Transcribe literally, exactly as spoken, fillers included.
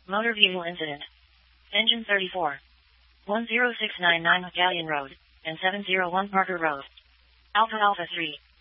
Motor vehicle incident. Engine thirty-four. one zero six nine nine Galleon Road, and seven zero one Parker Road. Alpha Alpha three.